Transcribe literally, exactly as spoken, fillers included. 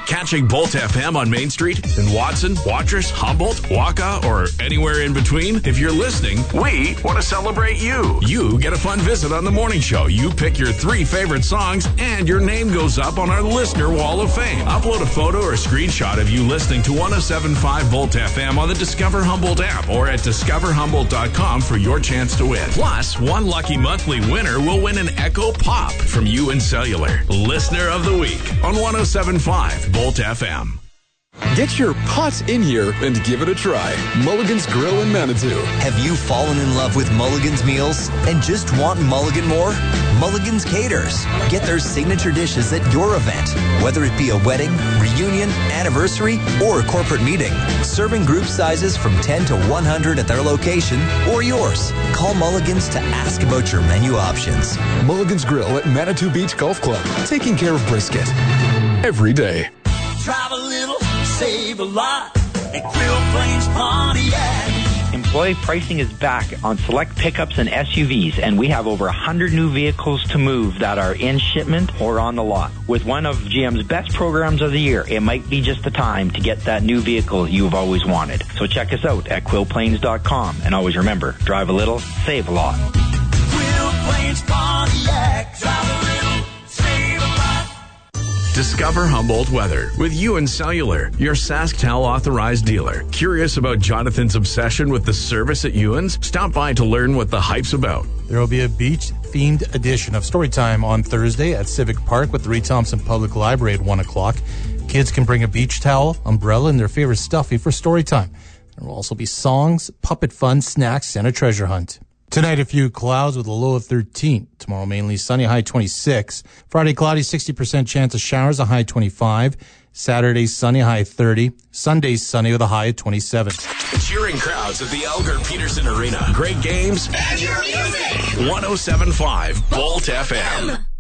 Catching Bolt F M on Main Street in Watson, Watrous, Humboldt, Waka, or anywhere in between? If you're listening, we want to celebrate you. You get a fun visit on the morning show. You pick your three favorite songs, and your name goes up on our Listener Wall of Fame. Upload a photo or a screenshot of you listening to one oh seven point five Volt F M on the Discover Humboldt app or at discover humboldt dot com for your chance to win. Plus, one lucky monthly winner will win an Echo Pop from U N Cellular. Listener of the Week on one oh seven point five Volt F M. Get your pot in here and give it a try. Mulligan's Grill in Manitou. Have you fallen in love with Mulligan's meals and just want Mulligan more? Mulligan's caters. Get their signature dishes at your event, whether it be a wedding, reunion, anniversary, or a corporate meeting. Serving group sizes from ten to one hundred at their location or yours. Call Mulligan's to ask about your menu options. Mulligan's Grill at Manitou Beach Golf Club. Taking care of brisket every day. Drive a little, save a lot at Quill Plains Pontiac. Employee pricing is back on select pickups and S U Vs, and we have over one hundred new vehicles to move that are in shipment or on the lot. With one of G M's best programs of the year, it might be just the time to get that new vehicle you've always wanted. So check us out at quill plains dot com, and always remember, drive a little, save a lot. Quill Plains Pontiac, drive a little, save a lot. Discover Humboldt weather with U N Cellular, your SaskTel authorized dealer. Curious about Jonathan's obsession with the service at Ewan's? Stop by to learn what the hype's about. There will be a beach-themed edition of Storytime on Thursday at Civic Park with the Reed Thompson Public Library at one o'clock. Kids can bring a beach towel, umbrella, and their favorite stuffy for Storytime. There will also be songs, puppet fun, snacks, and a treasure hunt. Tonight, a few clouds with a low of thirteen. Tomorrow, mainly sunny, high twenty-six. Friday, cloudy, sixty percent chance of showers, a high twenty-five. Saturday, sunny, high thirty. Sunday, sunny with a high of twenty-seven. Cheering crowds at the Elgar Peterson Arena. Great games And your music. one oh seven point five Volt F M.